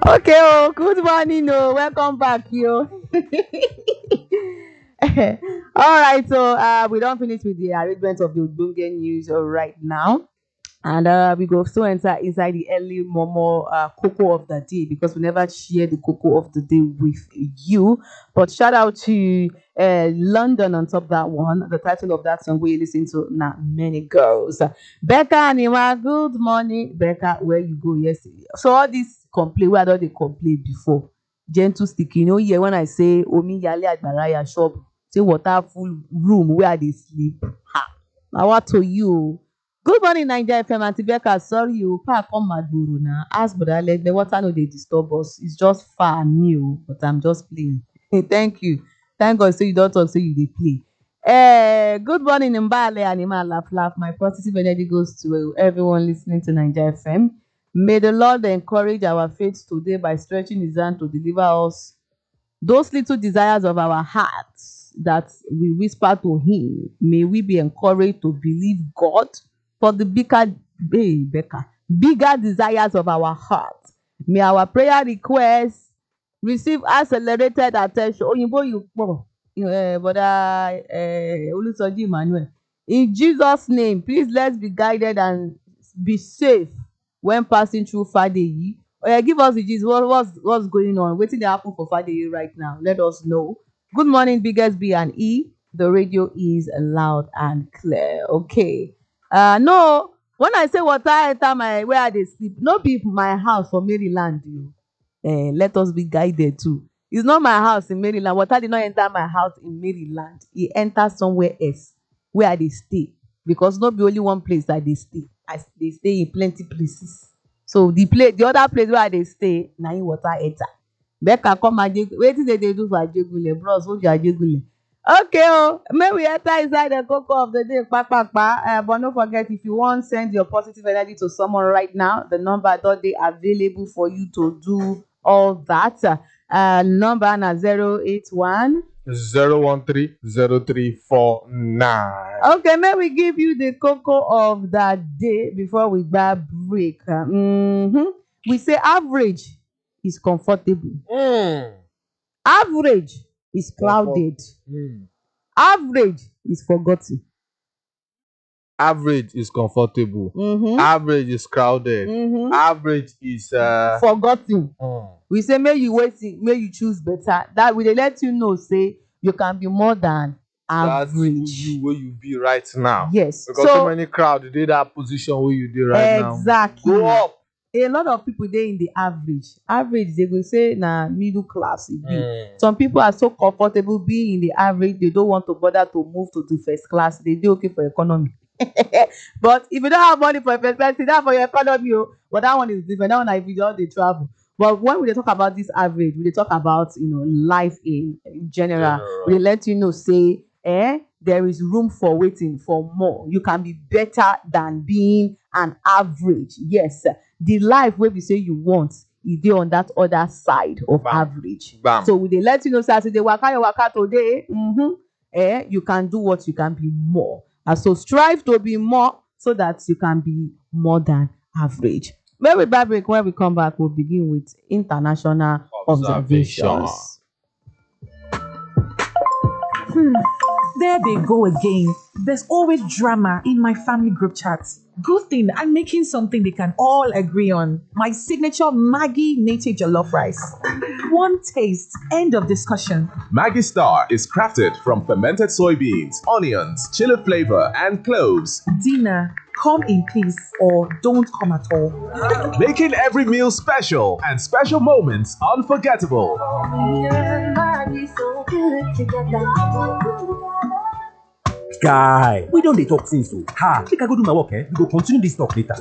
Okay, oh, good morning, oh, welcome back, yo. All right, so we don't finish with the arrangement of the Ogbonge news right now. And we go so enter inside the early Momo cocoa of the day because we never share the cocoa of the day with you. But shout out to London on top of that one. The title of that song we listen to now many girls. Becca Anima, good morning. Becca, where you go yesterday? So all this complaint, where don't they complain before? Gentle stick, you know, yeah, when I say Omi Yale Agbaraya shop, say water full room where they sleep. Ha! Now what to you? Good morning, Naija FM. Aunty Becca, sorry you pa come Magboro now. Ask Brother Legbe, water no dey disturb us. It's just far new, but I'm just playing. Thank you. Thank God say you don't talk, say you dey play. Good morning, Mbale and Ima Laugh Laugh. My positive energy goes to everyone listening to Naija FM. May the Lord encourage our faith today by stretching his hand to deliver us those little desires of our hearts that we whisper to him. May we be encouraged to believe God for the bigger desires of our heart. May our prayer requests receive accelerated attention. Oyinbo you but Olusoji Emmanuel. In Jesus' name, please let's be guided and be safe when passing through Fadeyi. Give us the gist. What's going on? Wetin dey happen for Fadeyi right now? Let us know. Good morning, biggest B and E. The radio is loud and clear. Okay. No, when I say water enter my where I dey sleep, no be my house for Maryland. Let us be guided too. It's not my house in Maryland. Water did not enter my house in Maryland. It entered somewhere else where I dey stay. Because not be only one place I dey stay. They stay in plenty places. So the other place where I dey stay, na in water enter. Becca come wetin dey do for Ajegunle, bros? Hold your Ajegunle. Okay, may we enter inside the cocoa of the day, but don't forget, if you want send your positive energy to someone right now, the number that they available for you to do all that. Number na 081 0130349. Okay, may we give you the cocoa of that day before we grab break. We say average is comfortable. Average is clouded. Average is forgotten. Average is comfortable. Average is crowded. Average is forgotten. We say may you wait, may you choose better. That will let you know, say you can be more than average. That's you where you be right now. Yes. Because so many crowd dey that position where you dey right now. Exactly. Go up. A lot of people dey in the average. Average, they will say na middle class. Some people are so comfortable being in the average, they don't want to bother to move to the first class. They do okay for economy. But if you don't have money for first class, that's for your economy. But that one is different. That one if you don't they travel. But when we talk about this average, we talk about life in general. We let you know, say, there is room for waiting for more. You can be better than being an average. Yes, the life where we say you want is there on that other side of average. So we let you know, say, they waka today. You can do what you can be more. And so strive to be more so that you can be more than average. When we break, when we come back, we'll begin with international observations. There they go again. There's always drama in my family group chats. Good thing I'm making something they can all agree on. My signature Maggi native jollof rice. One taste, end of discussion. Maggi Star is crafted from fermented soybeans, onions, chili flavor, and cloves. Dinner, come in peace or don't come at all. Making every meal special and special moments unforgettable. Guy, we don't dey talk since so. Make I go do my work, we go continue this talk later.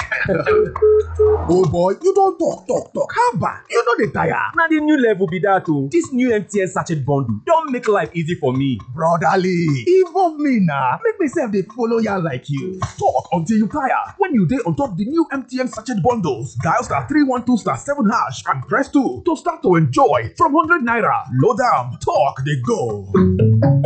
Oh boy, you don't talk. How bad? You know the tire. Now the new level be that too. This new MTN sachet bundle don't make life easy for me. Brotherly, involve me now. Make myself dey follow ya like you. Talk until you tire. When you dey on top the new MTN sachet bundles, dial *312*7# and press 2 to start to enjoy from 100 naira. Load am, talk they go.